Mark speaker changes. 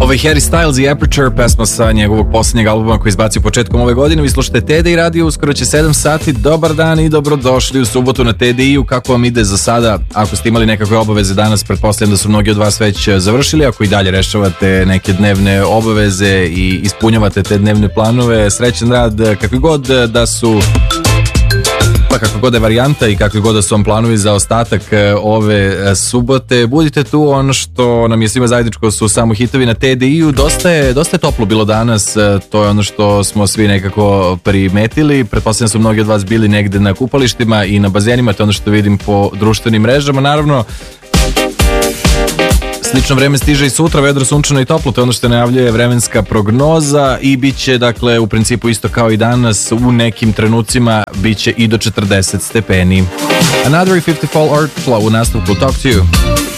Speaker 1: Ovo je Harry Styles i Aperture, pesma sa njegovog posljednjeg albuma koji izbacio početkom ove godine. Vi slušate TDI radio, uskoro će 7 sati. Dobar dan i dobrodošli u subotu na TDI-u. Kako vam ide za sada? Ako ste imali nekakve obaveze danas, pretpostavljam da su mnogi od vas već završili. Ako i dalje rešavate neke dnevne obaveze i ispunjavate te dnevne planove, srećan rad, kakvi god da su... Pa kako god je varijanta i kakvi god da su vam planovi za ostatak ove subote, budite tu. Ono što nam je svima zajedničko su samo hitovi na TDI-u. Dosta je toplo bilo danas, to je ono što smo svi nekako primetili. Pretpostavljam su mnogi od vas bili negde na kupalištima i na bazenima, to je ono što vidim po društvenim mrežama. Naravno, slično vreme stiže i sutra, vedro, sunčano i toplo, to je ono što najavljuje vremenska prognoza i bit će, dakle, u principu isto kao i danas, u nekim trenucima bit će i do 40 stepeni. Another 50 Fall Art Flow u nastavku Talk to You.